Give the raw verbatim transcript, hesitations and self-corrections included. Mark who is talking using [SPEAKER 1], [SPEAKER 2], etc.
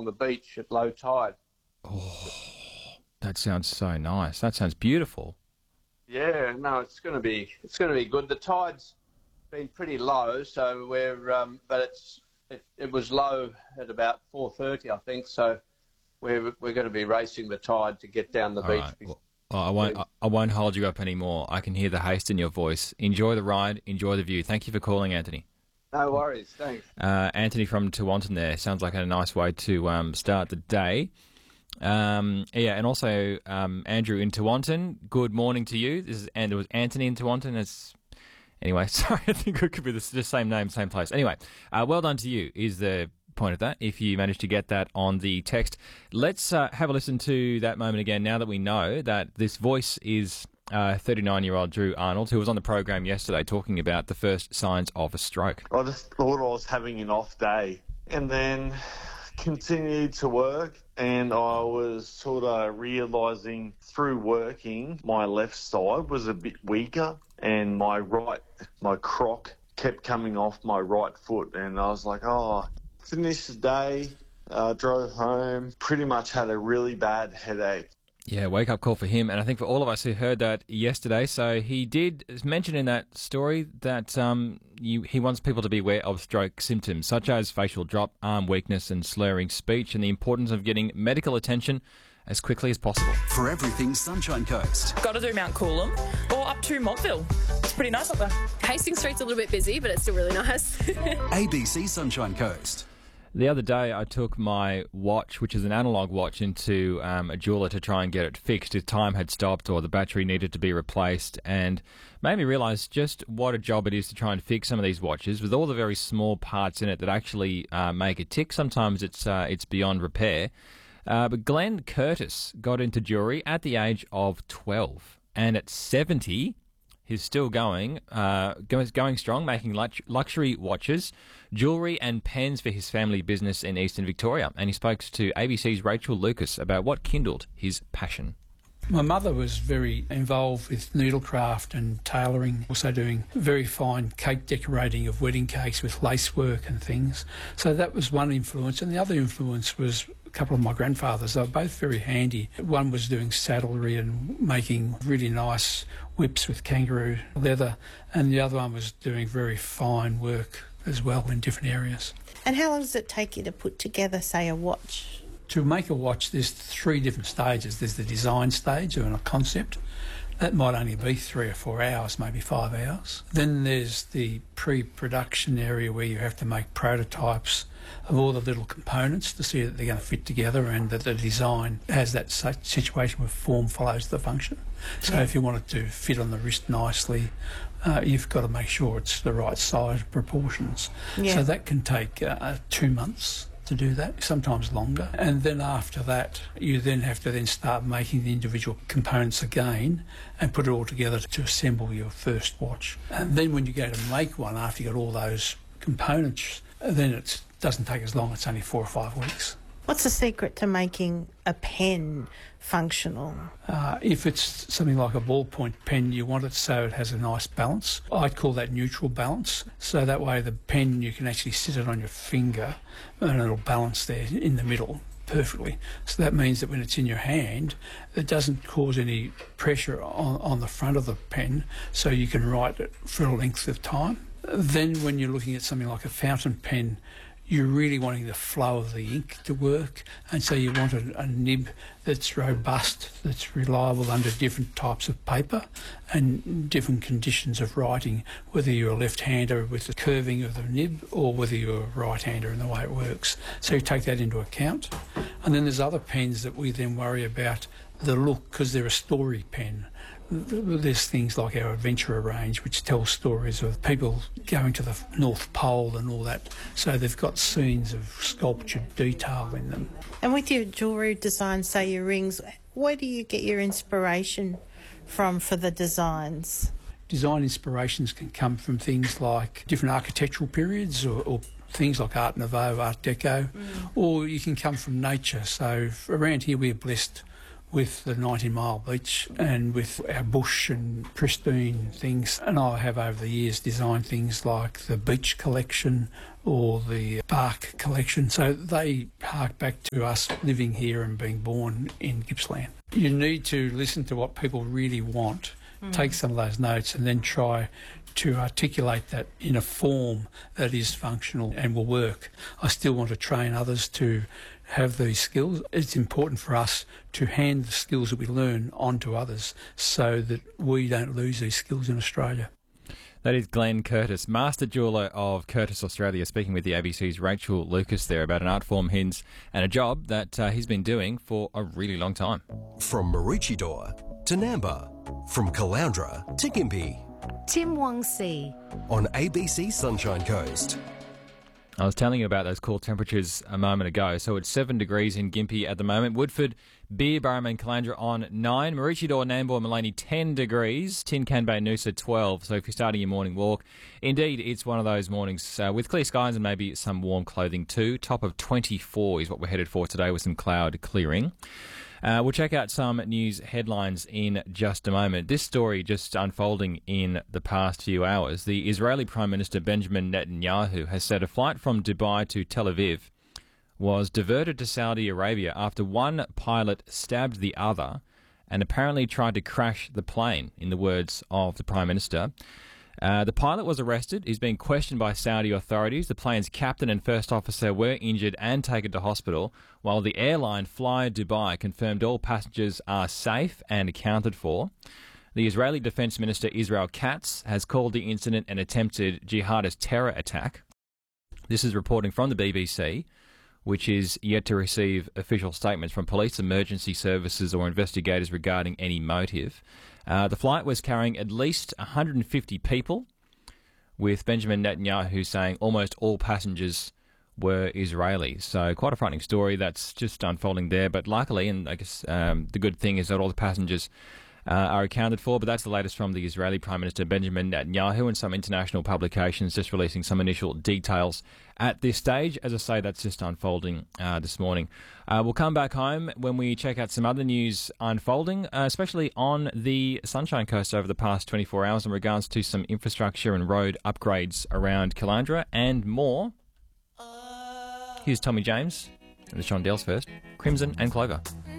[SPEAKER 1] along the beach at low tide.
[SPEAKER 2] Oh, that sounds so nice. That sounds beautiful.
[SPEAKER 1] Yeah, no, it's going to be it's going to be good. The tide's been pretty low, so we're um, but it's it, it was low at about four thirty, I think. So we're we're going to be racing the tide to get down the
[SPEAKER 2] All
[SPEAKER 1] beach.
[SPEAKER 2] right. Well, I won't. I won't hold you up anymore. I can hear the haste in your voice. Enjoy the ride. Enjoy the view. Thank you for calling, Anthony.
[SPEAKER 1] No worries. Thanks.
[SPEAKER 2] Uh, Anthony from Tewantin there. Sounds like a nice way to um, start the day. Um, yeah, and also um, Andrew in Tewantin. Good morning to you. This is and it was Anthony in Tewantin. It's anyway. Sorry, I think it could be the, the same name, same place. Anyway, uh, well done to you. Is the point of that, if you managed to get that on the text. Let's uh, have a listen to that moment again now that we know that this voice is uh, thirty-nine-year-old Drew Arnold, who was on the program yesterday talking about the first signs of a stroke.
[SPEAKER 3] I just thought I was having an off day and then continued to work, and I was sort of realising through working my left side was a bit weaker and my right, my croc kept coming off my right foot, and I was like, oh, finished the day, uh, drove home, pretty much had a really bad headache.
[SPEAKER 2] Yeah, wake-up call for him, and I think for all of us who heard that yesterday. So he did mention in that story that um, you, he wants people to be aware of stroke symptoms, such as facial drop, arm weakness and slurring speech, and the importance of getting medical attention as quickly as possible.
[SPEAKER 4] For everything Sunshine Coast.
[SPEAKER 5] Got to do Mount Coolum or up to Montville. It's pretty nice up there.
[SPEAKER 6] Hastings Street's a little bit busy, but it's still really nice.
[SPEAKER 4] A B C Sunshine Coast.
[SPEAKER 2] The other day, I took my watch, which is an analog watch, into um, a jeweler to try and get it fixed. If time had stopped or the battery needed to be replaced, and made me realise just what a job it is to try and fix some of these watches with all the very small parts in it that actually uh, make it tick. Sometimes it's uh, it's beyond repair. Uh, but Glenn Curtis got into jewellery at the age of twelve, and at seventy, he's still going, uh, going, going strong, making lux- luxury watches, jewellery and pens for his family business in Eastern Victoria. And he spoke to A B C's Rachel Lucas about what kindled his passion.
[SPEAKER 7] My mother was very involved with needlecraft and tailoring, also doing very fine cake decorating of wedding cakes with lacework and things. So that was one influence. And the other influence was a couple of my grandfathers. They were both very handy. One was doing saddlery and making really nice whips with kangaroo leather, and the other one was doing very fine work as well in different areas.
[SPEAKER 8] And how long does it take you to put together, say, a watch?
[SPEAKER 7] To make a watch, there's three different stages. There's the design stage or a concept. That might only be three or four hours, maybe five hours. Then there's the pre-production area where you have to make prototypes of all the little components to see that they're going to fit together and that the design has that situation where form follows the function. So if you want it to fit on the wrist nicely, uh, you've got to make sure it's the right size proportions. Yeah. So that can take uh, two months to do that, sometimes longer. And then after that, you then have to then start making the individual components again and put it all together to assemble your first watch. And then when you go to make one, after you've got all those components, then it doesn't take as long, it's only four or five weeks.
[SPEAKER 8] What's the secret to making a pen functional?
[SPEAKER 7] Uh, if it's something like a ballpoint pen, you want it so it has a nice balance. I'd call that neutral balance. So that way the pen, you can actually sit it on your finger and it'll balance there in the middle perfectly. So that means that when it's in your hand, it doesn't cause any pressure on, on the front of the pen, so you can write it for a length of time. Then when you're looking at something like a fountain pen, you're really wanting the flow of the ink to work, and so you want a, a nib that's robust, that's reliable under different types of paper and different conditions of writing, whether you're a left-hander with the curving of the nib or whether you're a right-hander in the way it works. So you take that into account. And then there's other pens that we then worry about the look, because they're a story pen. There's things like our Adventurer range, which tells stories of people going to the North Pole and all that. So they've got scenes of sculptured detail in them.
[SPEAKER 8] And with your jewellery design, say your rings, where do you get your inspiration from for the designs?
[SPEAKER 7] Design inspirations can come from things like different architectural periods or, or things like Art Nouveau, Art Deco, mm. or you can come from nature. So around here we're blessed with the ninety mile beach and with our bush and pristine things. And I have over the years designed things like the beach collection or the bark collection. So they hark back to us living here and being born in Gippsland. You need to listen to what people really want, mm. take some of those notes and then try to articulate that in a form that is functional and will work. I still want to train others to have these skills. It's important for us to hand the skills that we learn on to others so that we don't lose these skills in Australia.
[SPEAKER 2] That is Glenn Curtis, Master Jeweller of Curtis Australia, speaking with the A B C's Rachel Lucas there about an art form hints and a job that uh, he's been doing for a really long time.
[SPEAKER 9] From Maroochydore to Namba, from Caloundra to Gympie.
[SPEAKER 10] Tim Wong Si
[SPEAKER 9] on A B C Sunshine Coast.
[SPEAKER 2] I was telling you about those cool temperatures a moment ago. So it's seven degrees in Gympie at the moment. Woodford, Beer, Barham and Caloundra on nine. Maroochydore, Nambour, Maleny ten degrees. Tin Can Bay, Noosa twelve. So if you're starting your morning walk, indeed it's one of those mornings uh, with clear skies and maybe some warm clothing too. Top of twenty-four is what we're headed for today with some cloud clearing. Uh, we'll check out some news headlines in just a moment. This story just unfolding in the past few hours. The Israeli Prime Minister Benjamin Netanyahu has said a flight from Dubai to Tel Aviv was diverted to Saudi Arabia after one pilot stabbed the other and apparently tried to crash the plane, in the words of the Prime Minister. Uh, the pilot was arrested. He's being questioned by Saudi authorities. The plane's captain and first officer were injured and taken to hospital, while the airline Fly Dubai confirmed all passengers are safe and accounted for. The Israeli Defence Minister Israel Katz has called the incident an attempted jihadist terror attack. This is reporting from the B B C, which is yet to receive official statements from police, emergency services or investigators regarding any motive. Uh, the flight was carrying at least one hundred fifty people, with Benjamin Netanyahu saying almost all passengers were Israelis. So quite a frightening story that's just unfolding there. But luckily, and I guess um, the good thing is that all the passengers uh, are accounted for. But that's the latest from the Israeli Prime Minister Benjamin Netanyahu, and some international publications just releasing some initial details at this stage. As I say, that's just unfolding uh, this morning. Uh, we'll come back home when we check out some other news unfolding, uh, especially on the Sunshine Coast over the past twenty-four hours in regards to some infrastructure and road upgrades around Caloundra and more. Here's Tommy James and the Shondells first. Crimson and Clover.